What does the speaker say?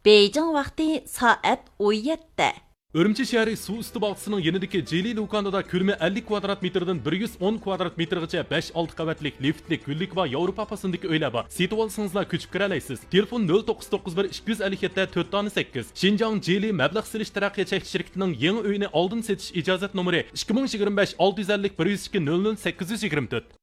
Beijing vaqti soat 17. Urumchi shahri suv usti bog'chisining yanidagi Jeli do'konida ko'lami 50 kvadrat metrdan 110 kvadrat metrgacha 5-6 qavatlik liftlik, gullik va Yevropa pasındagi uylar bor. Setib olsangizlar ko'chib kira olasiz. Telefon 0991 257 4-8. Xinjiang Jeli mablag' silish taraqqiyot cheklanish shirkatining yangi uyini oldin setish ijozat nomeri 2025 650 102 00 824.